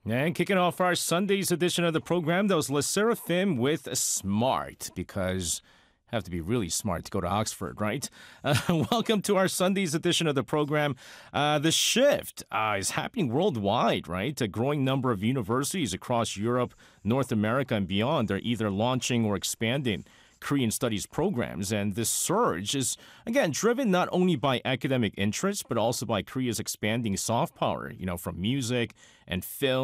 And kicking off our Sunday's edition of the program, that was Le Seraphim with Smart, because have to be really smart to go to Oxford, right? Welcome to our Sunday's edition of the program. The shift is happening worldwide, right? A growing number of universities across Europe, North America, and beyond are either launching or expanding Korean studies programs. And this surge is, again, driven not only by academic interests, but also by Korea's expanding soft power, from music and film